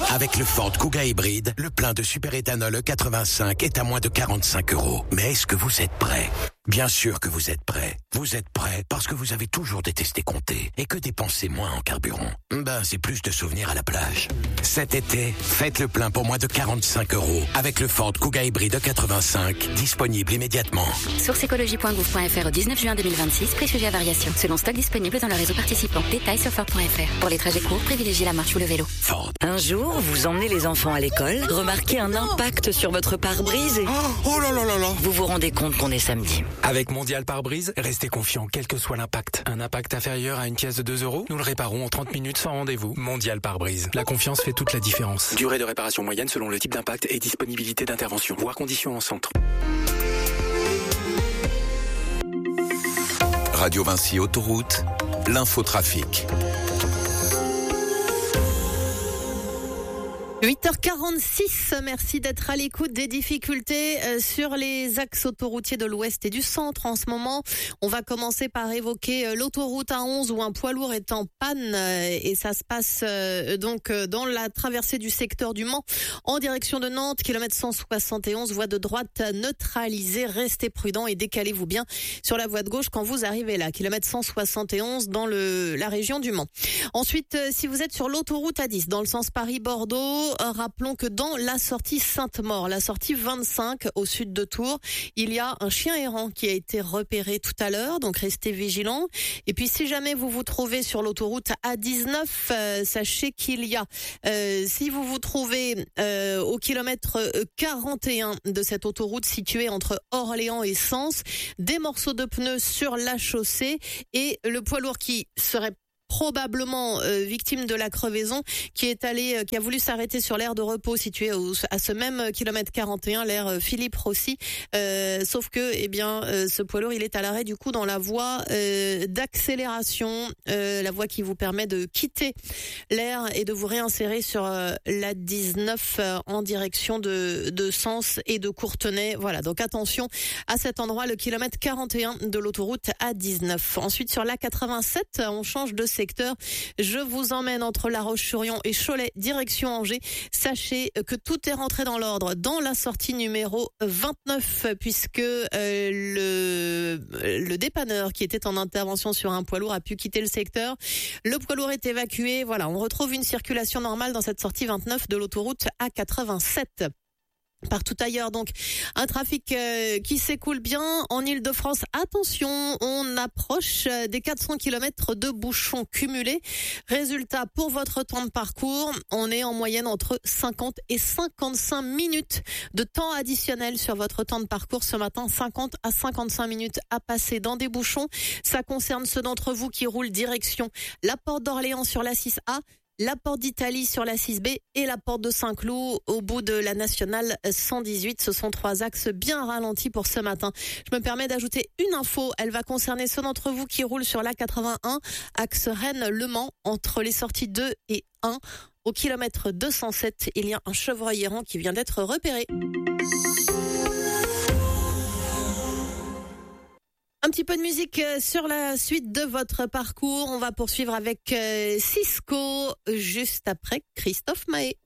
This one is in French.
Avec le Ford Kuga hybride, le plein de superéthanol E85 est à moins de 45 €. Mais est-ce que vous êtes prêts ? Bien sûr que vous êtes prêts. Vous êtes prêts parce que vous avez toujours détesté compter et que dépenser moins en carburant, c'est plus de souvenirs à la plage. Cet été, faites le plein pour moins de 45 € avec le Ford Kuga hybride E85, disponible immédiatement. Source écologie.gouv.fr au 19 juin 2026, prix sujet à variation, selon stock disponible dans le réseau participant. Détails sur Ford.fr. Pour les trajets courts, privilégiez la marche ou le vélo. Ford. Un jour, vous emmenez les enfants à l'école, remarquez un impact sur votre pare-brise et... Oh là là là là. Vous vous rendez compte qu'on est samedi. Avec Mondial Pare-Brise, restez confiant quel que soit l'impact. Un impact inférieur à une pièce de 2 €, nous le réparons en 30 minutes sans rendez-vous. Mondial Pare-Brise. La confiance fait toute la différence. Durée de réparation moyenne selon le type d'impact et disponibilité d'intervention. Voir conditions en centre. Radio Vinci Autoroute, l'infotrafic. 8h46, merci d'être à l'écoute des difficultés sur les axes autoroutiers de l'ouest et du centre. En ce moment, on va commencer par évoquer l'autoroute A11 où un poids lourd est en panne et ça se passe donc dans la traversée du secteur du Mans en direction de Nantes, kilomètre 171, voie de droite neutralisée. Restez prudents et décalez-vous bien sur la voie de gauche quand vous arrivez là, kilomètre 171 dans la région du Mans. Ensuite, si vous êtes sur l'autoroute A10 dans le sens Paris-Bordeaux, rappelons que dans la sortie Sainte-Maure, la sortie 25 au sud de Tours, il y a un chien errant qui a été repéré tout à l'heure, donc restez vigilants. Et puis si jamais vous vous trouvez sur l'autoroute A19, sachez qu'il y a, si vous vous trouvez au kilomètre 41 de cette autoroute située entre Orléans et Sens, des morceaux de pneus sur la chaussée et le poids lourd qui serait probablement victime de la crevaison qui a voulu s'arrêter sur l'aire de repos situé à ce même kilomètre 41, l'aire Philippe Rossi, sauf que ce poids lourd il est à l'arrêt du coup dans la voie d'accélération, la voie qui vous permet de quitter l'aire et de vous réinsérer sur la 19 en direction de Sens et de Courtenay. Voilà, donc attention à cet endroit, le kilomètre 41 de l'autoroute A19. Ensuite sur la 87, on change de secteur. Je vous emmène entre La Roche-sur-Yon et Cholet, direction Angers. Sachez que tout est rentré dans l'ordre dans la sortie numéro 29, puisque le dépanneur qui était en intervention sur un poids lourd a pu quitter le secteur. Le poids lourd est évacué. Voilà, on retrouve une circulation normale dans cette sortie 29 de l'autoroute A87. Partout ailleurs, donc, un trafic qui s'écoule bien. En Île-de-France, attention, on approche des 400 km de bouchons cumulés. Résultat, pour votre temps de parcours, on est en moyenne entre 50 et 55 minutes de temps additionnel sur votre temps de parcours ce matin. 50 à 55 minutes à passer dans des bouchons. Ça concerne ceux d'entre vous qui roulent direction la porte d'Orléans sur la 6A, la porte d'Italie sur la 6B et la porte de Saint-Cloud au bout de la nationale 118. Ce sont 3 axes bien ralentis pour ce matin. Je me permets d'ajouter une info. Elle va concerner ceux d'entre vous qui roulent sur l'A81, axe Rennes-Le Mans, entre les sorties 2 et 1. Au kilomètre 207, il y a un chevreuil errant qui vient d'être repéré. Un petit peu de musique sur la suite de votre parcours. On va poursuivre avec Cisco juste après Christophe Maé.